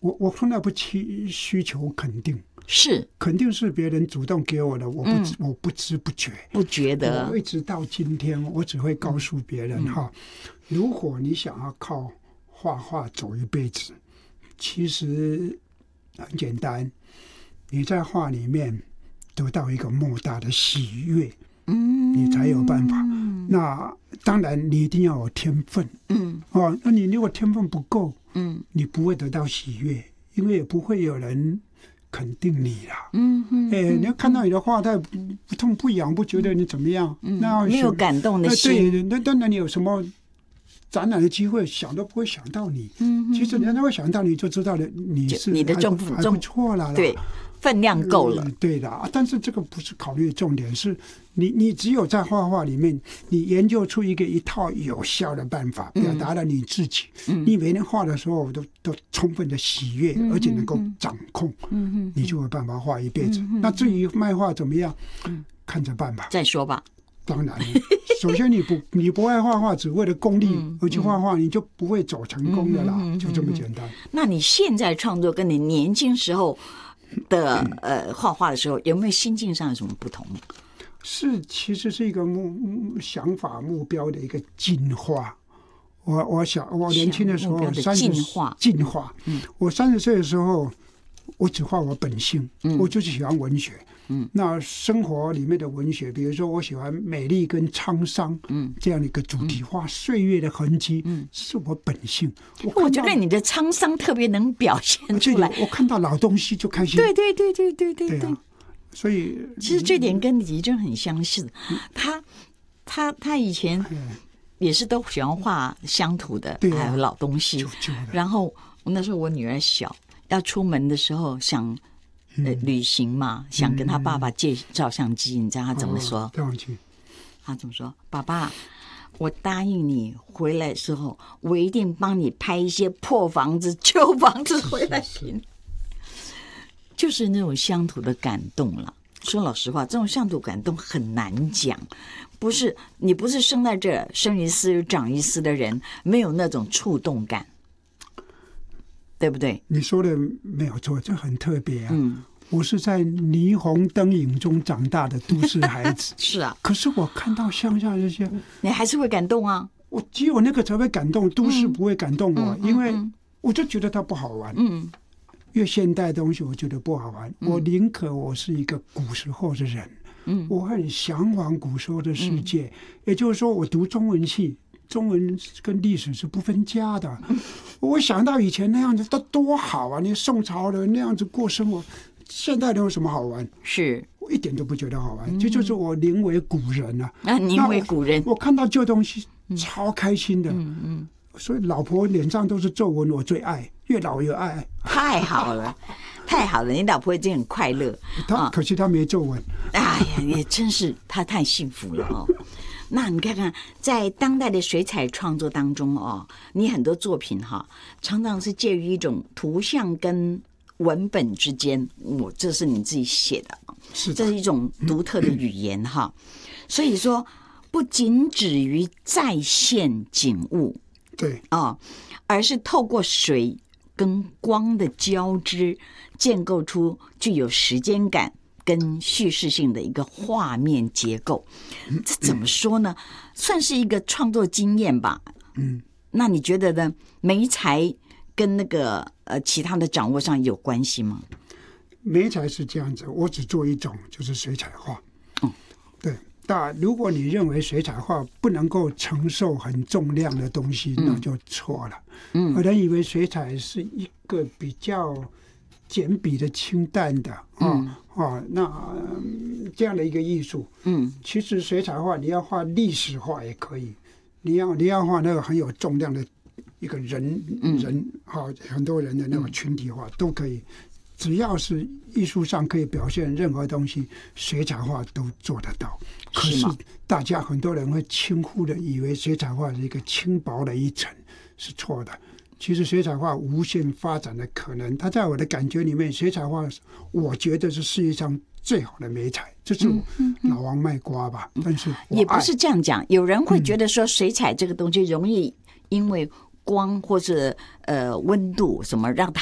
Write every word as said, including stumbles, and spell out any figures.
我我从来不需需求肯定， 是肯定是别人主动给我的，我不、嗯、我不知不觉， 不觉得。 我一直到今天，我只会告诉别人哈、嗯，如果你想要靠画画走一辈子，其实很简单，你在画里面得到一个莫大的喜悦，嗯，你才有办法。那当然，你一定要有天分，嗯，哦，那你如果天分不够，嗯，你不会得到喜悦，因为也不会有人肯定你啦。嗯嗯，哎、欸，你要看到你的画，他不痛不痒，不觉得你怎么样，嗯、那没有感动的心。 对，那当然你有什么展览的机会，想都不会想到你。嗯，其实人家会想到你，就知道了你是你的重还不错了啦。 对。分量够了、 嗯，对的，但是这个不是考虑的重点，是你你只有在画画里面，你研究出一个一套有效的办法，表达了你自己。嗯、你每天画的时候都都充分的喜悦、嗯，而且能够掌控，嗯、你就有办法画一辈子。嗯、那至于卖画怎么样，嗯、看着办吧， 再说吧。 当然，首先你不你不爱画画，只为了功利而去画画，你就不会走成功的啦，嗯、就这么简单。 那你现在创作跟你年轻时候的呃画画的时候，有没有心境上有什么不同？ 是，其实是一个目想法目标的一个进化。我我想我年轻的时候三十进化进化，嗯，我三十岁的时候，我只画我本性，嗯、我就是喜欢文学。嗯，那生活里面的文学，比如说我喜欢美丽跟沧桑，嗯，这样的一个主题画岁月的痕迹，嗯，是我本性。 我, 我觉得你的沧桑特别能表现出来。 我看到老东西就开心。 对对对对对对对, 对、啊。所以其实这点跟李真很相似。嗯、他他他以前也是都喜欢画乡土的， 对啊、 还有老东西。 旧旧的。 然后那时候我女儿小，要出门的时候想。呃，旅行嘛，想跟他爸爸借照相机，嗯、你知道他怎么说？ 哦、 他怎么说？爸爸，我答应你回来的时候，我一定帮你拍一些破房子、旧房子回来。 是是是就是那种乡土的感动了。说老实话，这种乡土感动很难讲，不是你不是生在这生于斯长于斯的人，没有那种触动感。对不对？ 你说的没有错，这很特别啊。嗯，我是在霓虹灯影中长大的都市孩子。 是啊， 可是我看到乡下这些， 你还是会感动啊。 我只有那个才会感动，都市不会感动我，嗯、因为我就觉得它不好玩。嗯，越现代的东西我觉得不好玩。嗯、我宁可我是一个古时候的人。嗯，我很向往古时候的世界。嗯、也就是说，我读中文系。中文跟历史是不分家的。我想到以前那样子，它多好啊！你宋朝人那样子过生活，现代人有什么好玩？ 是我一点都不觉得好玩。嗯、这就是我宁为古人啊！ 啊，宁为古人。 我, 我看到旧东西超开心的。嗯嗯。所以老婆脸上都是皱纹，我最爱，越老越爱。 太好了，太好了！你老婆已经很快乐。 她可惜她没皱纹。 哎呀，也真是她太幸福了哦。那你看看，在当代的水彩创作当中哦，你很多作品哈，常常是介于一种图像跟文本之间。我这是你自己写的， 是的， 这是一种独特的语言哈。所以说，不仅止于再现景物， 对啊，而是透过水跟光的交织，建构出具有时间感跟叙事性的一个画面结构。这怎么说呢？算是一个创作经验吧。嗯，那你觉得呢？媒材跟那个呃其他的掌握上有关系吗？ 媒材是这样子，我只做一种，就是水彩画。嗯，对。但如果你认为水彩画不能够承受很重量的东西，嗯、那就错了。嗯，有人以为水彩是一个比较简笔的清淡的啊、嗯哦、那、嗯、这样的一个艺术，嗯，其实水彩画你要画历史画也可以，你要你要画那个很有重量的一个人、嗯、人哈、哦、很多人的那种群体画、嗯、都可以，只要是艺术上可以表现任何东西，水彩画都做得到。可是大家很多人会轻忽的以为水彩画是一个轻薄的一层，是错的。其实水彩画无限发展的可能，它在我的感觉里面，水彩画我觉得是世界上最好的媒材，这是我老王卖瓜吧。嗯嗯、但是也不是这样讲，有人会觉得说水彩这个东西容易因为光或者呃温度什么让它